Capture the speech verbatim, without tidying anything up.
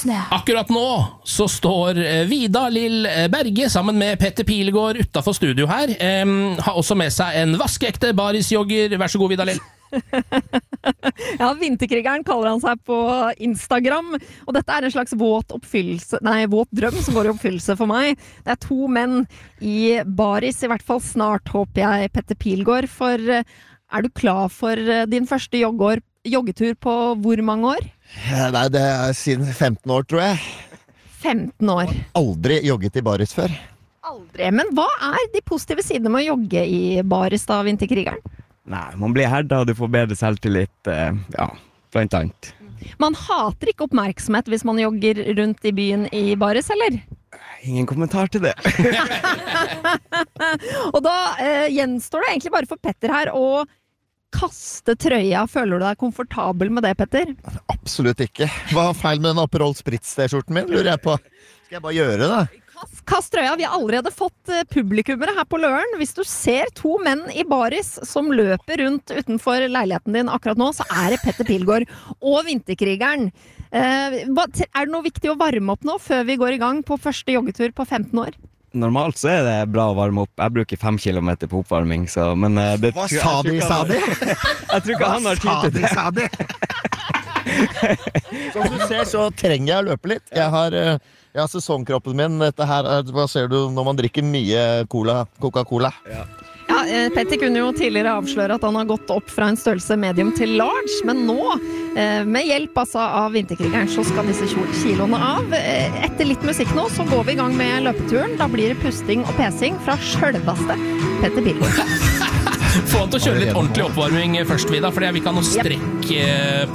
snö. Akkurat nå så står Vida Lill Berge sammen med Petter Pilgaard utenfor studio her. Um, har også med seg en vaskeekte barisjogger. Vær så god, Vida Lill. Ja, Vinterkrigeren kaller han seg på Instagram, og dette er en slags våt oppfyllelse, nei, våt drøm som går i oppfyllelse for meg. Det er to menn i baris, i hvert fall snart, håper jeg, Petter Pilgaard, for er du klar for din første joggår, joggetur på hvor mange år? Ja, nei, det er siden femten år, tror jeg. femten år. Aldri jogget i baris før. Aldri, men hva er de positive sidene med å jogge i baris da, Vinterkrigeren? Nei, man blir herda, og du får bedre selvtillit, eh, ja, blant annet. Man hater ikke oppmerksomhet hvis man jogger rundt i byen i baris, eller? Ingen kommentar til det. Og da eh, gjenstår det egentlig bare for Petter her å kaste trøya. Føler du deg komfortabel med det, Petter? Absolutt ikke. Hva er feil med den Aperol Spritz-t-skjorten min, lurer jeg på. Skal jeg bare gjøre det? Kast, kast trøya. Vi har allerede fått publikummere her på Løren. Hvis du ser to menn i baris som løper rundt utenfor leiligheten din akkurat nå, så er det Petter Pilgaard og Vinterkrigeren. Eh, er det noe viktig å varme opp nå før vi går i gang på første joggetur på femten år? Normalt så er det bra å varme opp. Jeg bruker fem kilometer på oppvarming, så, men det, Hva sa de, sa de? Jeg tror ikke han har tid til det. Sa de, sa de? Som du ser, så trenger jeg å løpe litt. Jeg har... Ja, sesongkroppen min, dette her, hva ser du når man drikker mye cola, Coca-Cola? Ja. Ja, Petter kunne jo tidligere avsløre at han har gått opp fra en størrelse medium til large, men nå, med hjelp altså av Vinterkrigeren, så skal disse kiloene av. Etter litt musikk nå, så går vi i gang med løpeturen. Da blir det pusting og pesing fra selveste Petter Pilgaard. Få han til å kjøre litt ordentlig oppvarming først, Vida, fordi jeg vil ikke ha noe strekk